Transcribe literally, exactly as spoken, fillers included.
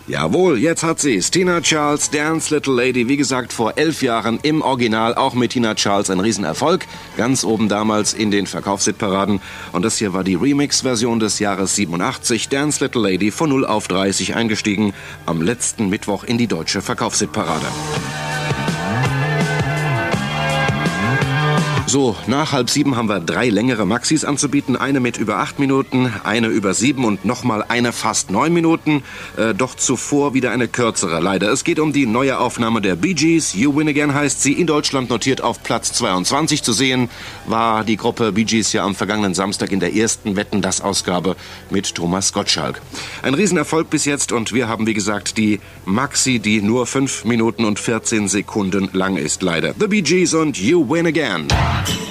Jawohl, jetzt hat sie's. Tina Charles, Dance Little Lady, wie gesagt, vor elf Jahren im Original, auch mit Tina Charles ein Riesenerfolg. Ganz oben damals in den Verkaufshitparaden. Und das hier war die Remix-Version des Jahres siebenundachtzig. Dance Little Lady von null auf dreißig eingestiegen, am letzten Mittwoch in die deutsche Verkaufshitparade. So, nach halb sieben haben wir drei längere Maxis anzubieten. Eine mit über acht Minuten, eine über sieben und nochmal eine fast neun Minuten. Äh, doch zuvor wieder eine kürzere, leider. Es geht um die neue Aufnahme der Bee Gees. You Win Again heißt sie, in Deutschland notiert auf Platz zweiundzwanzig. Zu sehen war die Gruppe Bee Gees ja am vergangenen Samstag in der ersten Wetten, das Ausgabe mit Thomas Gottschalk. Ein Riesenerfolg bis jetzt und wir haben, wie gesagt, die Maxi, die nur fünf Minuten und vierzehn Sekunden lang ist, leider. The Bee Gees und You Win Again.